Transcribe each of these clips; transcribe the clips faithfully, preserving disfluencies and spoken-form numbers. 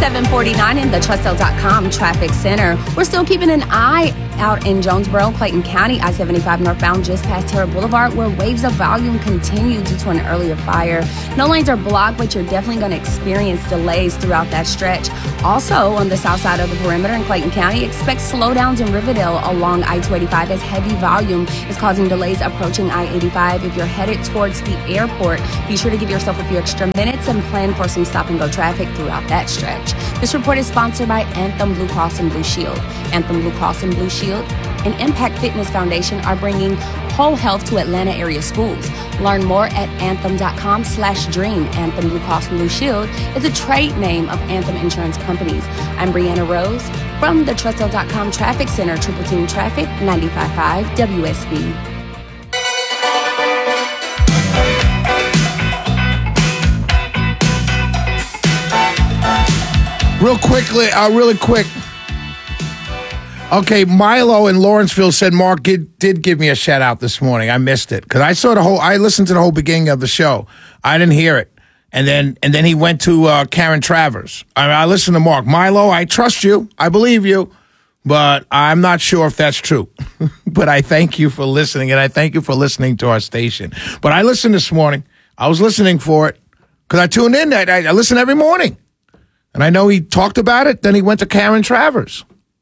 seven forty-nine in the Trussell dot com Traffic Center. We're still keeping an eye out in Jonesboro, Clayton County, I seventy-five northbound just past Terra Boulevard, where waves of volume continue due to an earlier fire. No lanes are blocked, but you're definitely going to experience delays throughout that stretch. Also, on the south side of the perimeter in Clayton County, expect slowdowns in Riverdale along I two eighty-five as heavy volume is causing delays approaching I eighty-five. If you're headed towards the airport, be sure to give yourself a few extra minutes and plan for some stop-and-go traffic throughout that stretch. This report is sponsored by Anthem Blue Cross and Blue Shield. Anthem Blue Cross and Blue Shield and Impact Fitness Foundation are bringing whole health to Atlanta area schools. Learn more at anthem.com slash dream. Anthem Blue Cross and Blue Shield is a trade name of Anthem Insurance Companies. I'm Brianna Rose from the Trussell dot com Traffic Center, Triple Team Traffic, ninety-five point five W S B. Real quickly, uh, really quick. Okay, Milo in Lawrenceville said Mark did, did give me a shout out this morning. I missed it because I saw the whole. I listened to the whole beginning of the show. I didn't hear it, and then and then he went to uh, Karen Travers. I, I listened to Mark. Milo, I trust you. I believe you, but I'm not sure if that's true. But I thank you for listening, and I thank you for listening to our station. But I listened this morning. I was listening for it because I tuned in. I, I listen every morning. And I know he talked about it. Then he went to Karen Travers,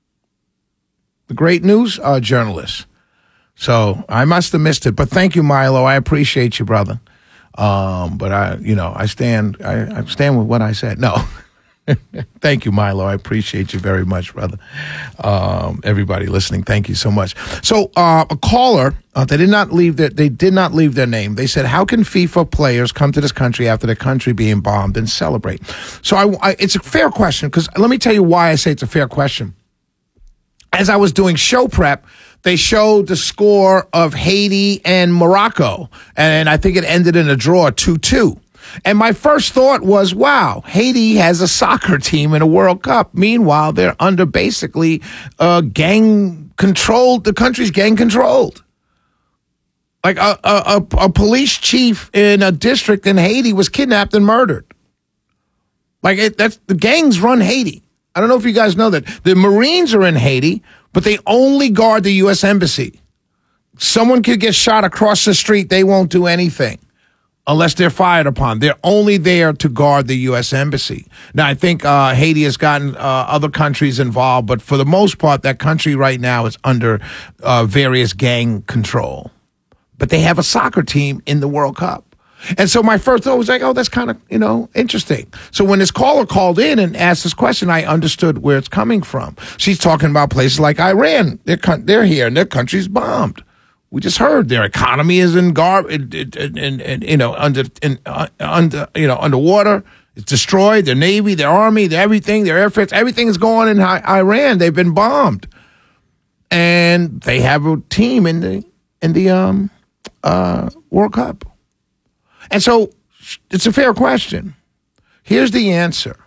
the great news uh, journalist. So I must have missed it. But thank you, Milo. I appreciate you, brother. Um, but I, you know, I stand, I, I stand with what I said. No, thank you, Milo. I appreciate you very much, brother. Um, everybody listening, thank you so much. So uh, a caller, uh, they did not leave their, they did not leave their name. They said, "How can FIFA players come to this country after the country being bombed and celebrate?" So I, I it's a fair question because let me tell you why I say it's a fair question. As I was doing show prep, they showed the score of Haiti and Morocco, and I think it ended in a draw, two two. And my first thought was, wow, Haiti has a soccer team in a World Cup. Meanwhile, they're under basically uh, gang controlled. The country's gang controlled. Like a, a, a, a police chief in a district in Haiti was kidnapped and murdered. Like it, that's the gangs run Haiti. I don't know if you guys know that. The Marines are in Haiti, but they only guard the U S Embassy. Someone could get shot across the street. They won't do anything unless they're fired upon. They're only there to guard the U S Embassy. Now, I think uh, Haiti has gotten uh, other countries involved, but for the most part, that country right now is under uh, various gang control. But they have a soccer team in the World Cup. And so my first thought was like, oh, that's kind of, you know, interesting. So when this caller called in and asked this question, I understood where it's coming from. She's talking about places like Iran. They're, they're here and their country's bombed. We just heard their economy is in garb, in, in, in, in, you know, under, in, uh, under, you know, underwater. It's destroyed. Their navy, their army, their everything, their air force, everything is going in I- Iran. They've been bombed, and they have a team in the in the um, uh, World Cup. And so, it's a fair question. Here's the answer,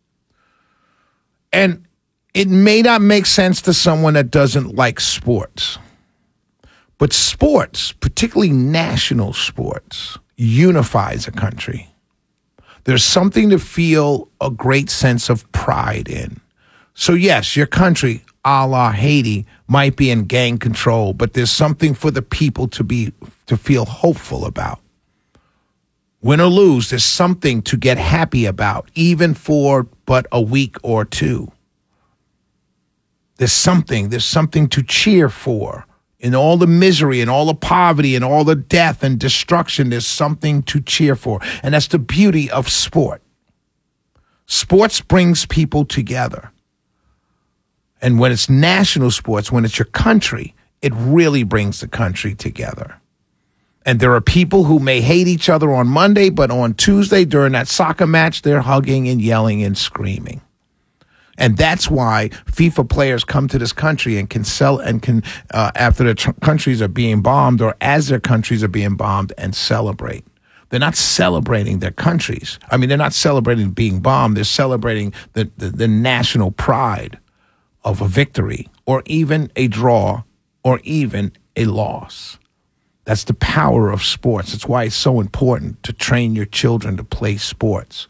and it may not make sense to someone that doesn't like sports. But sports, particularly national sports, unifies a country. There's something to feel a great sense of pride in. So yes, your country, a la Haiti, might be in gang control, but there's something for the people to be to feel hopeful about. Win or lose, there's something to get happy about, even for but a week or two. There's something, there's something to cheer for. In all the misery and all the poverty and all the death and destruction, there's something to cheer for. And that's the beauty of sport. Sports brings people together. And when it's national sports, when it's your country, it really brings the country together. And there are people who may hate each other on Monday, but on Tuesday during that soccer match, they're hugging and yelling and screaming. And that's why FIFA players come to this country and can sell and can, uh, after their tr- countries are being bombed or as their countries are being bombed, and celebrate. They're not celebrating their countries. I mean, they're not celebrating being bombed. They're celebrating the, the, the national pride of a victory or even a draw or even a loss. That's the power of sports. That's why it's so important to train your children to play sports.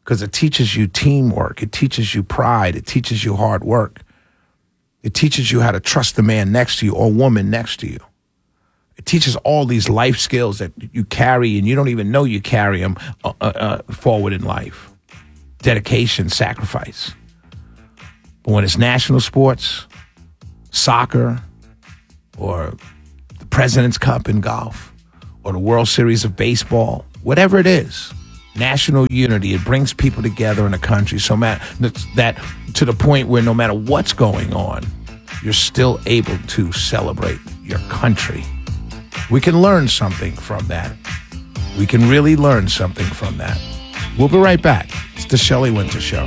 because it teaches you teamwork. It teaches you pride. It teaches you hard work. It teaches you how to trust the man next to you or woman next to you. It teaches all these life skills that you carry and you don't even know you carry them uh, uh, forward in life. Dedication, sacrifice. But when it's national sports, soccer, or the President's Cup in golf, or the World Series of baseball, whatever it is, national unity, it brings people together in a country so ma- that to the point where no matter what's going on, you're still able to celebrate your country. We can learn something from that. We can really learn something from that. We'll be right back. It's the Shelley Winter Show.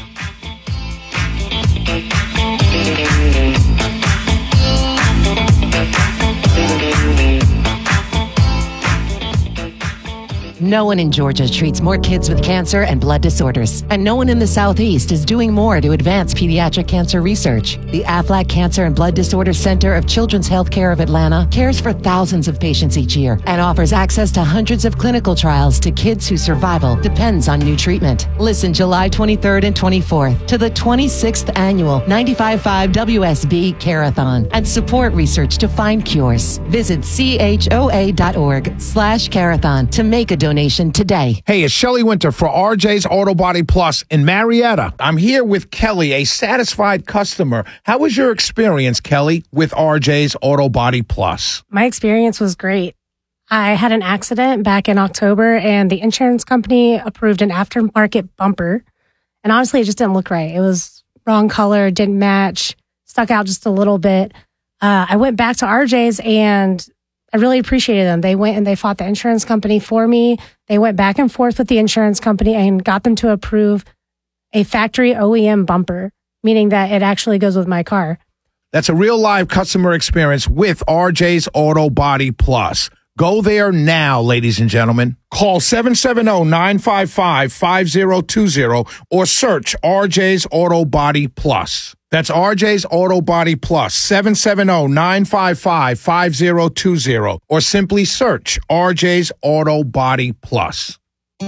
No one in Georgia treats more kids with cancer and blood disorders, and no one in the Southeast is doing more to advance pediatric cancer research. The Aflac Cancer and Blood Disorders Center of Children's Healthcare of Atlanta cares for thousands of patients each year and offers access to hundreds of clinical trials to kids whose survival depends on new treatment. Listen July twenty-third and twenty-fourth to the twenty-sixth annual ninety-five point five W S B Carathon and support research to find cures. Visit choa.org slash carathon to make a donation today. Hey, it's Shelley Winter for R J's Auto Body Plus in Marietta. I'm here with Kelly, a satisfied customer. How was your experience, Kelly, with R J's Auto Body Plus? My experience was great. I had an accident back in October, and the insurance company approved an aftermarket bumper. And honestly, it just didn't look right. It was wrong color, didn't match, stuck out just a little bit. Uh, I went back to R J's, and I really appreciated them. They went and they fought the insurance company for me. They went back and forth with the insurance company and got them to approve a factory O E M bumper, meaning that it actually goes with my car. That's a real live customer experience with R J's Auto Body Plus. Go there now, ladies and gentlemen. Call seven seven zero, nine five five, five zero two zero or search R J's Auto Body Plus. That's R J's Auto Body Plus, seven seven zero, nine five five, five zero two zero, or simply search R J's Auto Body Plus.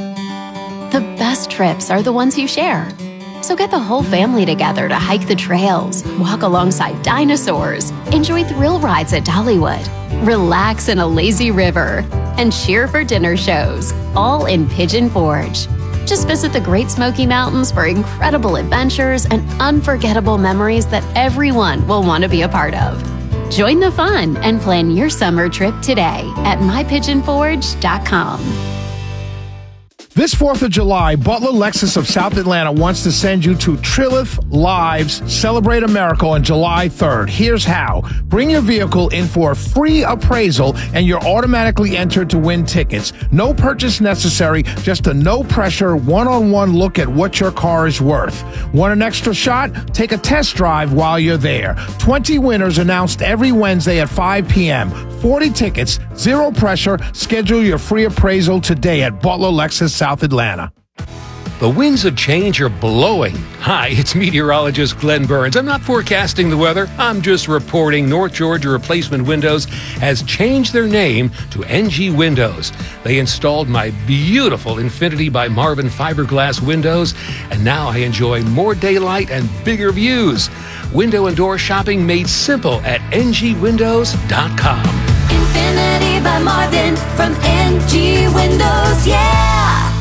The best trips are the ones you share. So get the whole family together to hike the trails, walk alongside dinosaurs, enjoy thrill rides at Dollywood, relax in a lazy river, and cheer for dinner shows, all in Pigeon Forge. Just visit the Great Smoky Mountains for incredible adventures and unforgettable memories that everyone will want to be a part of. Join the fun and plan your summer trip today at my pigeon forge dot com. This fourth of July, Butler Lexus of South Atlanta wants to send you to Trilith Live's Celebrate America on July third. Here's how. Bring your vehicle in for a free appraisal and you're automatically entered to win tickets. No purchase necessary, just a no-pressure, one-on-one look at what your car is worth. Want an extra shot? Take a test drive while you're there. twenty winners announced every Wednesday at five p.m. forty tickets, zero pressure. Schedule your free appraisal today at Butler Lexus South Atlanta. The winds of change are blowing. Hi, it's meteorologist Glenn Burns. I'm not forecasting the weather. I'm just reporting North Georgia Replacement Windows has changed their name to N G Windows. They installed my beautiful Infinity by Marvin fiberglass windows, and now I enjoy more daylight and bigger views. Window and door shopping made simple at N G windows dot com. Infinity by Marvin from N G Windows, yeah!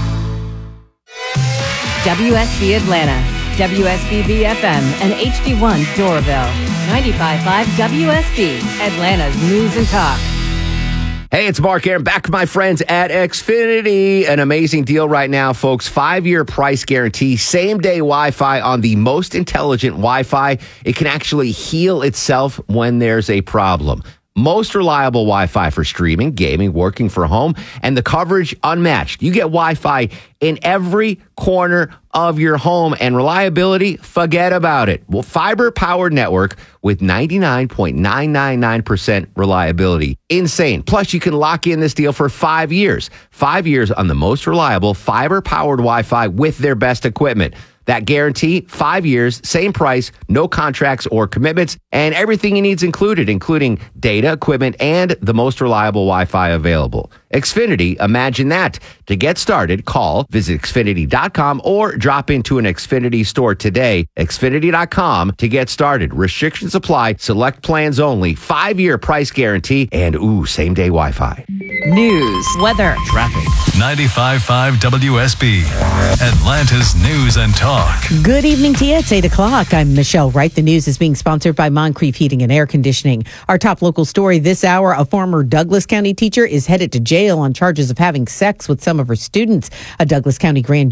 W S B Atlanta, W S B B F M, and H D one Doraville. ninety-five point five W S B, Atlanta's News and Talk. Hey, it's Mark Aaron, back with my friends at Xfinity. An amazing deal right now, folks. Five-year price guarantee, same-day Wi-Fi on the most intelligent Wi-Fi. It can actually heal itself when there's a problem. Most reliable Wi-Fi for streaming, gaming, working from home, and the coverage unmatched. You get Wi-Fi in every corner of your home, and reliability, forget about it. Well, fiber-powered network with ninety-nine point nine nine nine percent reliability. Insane. Plus, you can lock in this deal for five years. Five years on the most reliable fiber-powered Wi-Fi with their best equipment. That guarantee, five years, same price, no contracts or commitments, and everything you need is included, including data, equipment, and the most reliable Wi-Fi available. Xfinity, imagine that. To get started, call, visit Xfinity dot com, or drop into an Xfinity store today. Xfinity dot com to get started. Restrictions apply. Select plans only. Five-year price guarantee, and ooh, same-day Wi-Fi. News, weather, traffic. ninety-five point five W S B, Atlanta's News and Talk. Good evening to you. It's eight o'clock. I'm Michelle Wright. The news is being sponsored by Moncrief Heating and Air Conditioning. Our top local story this hour, a former Douglas County teacher is headed to jail on charges of having sex with some of her students. A Douglas County grand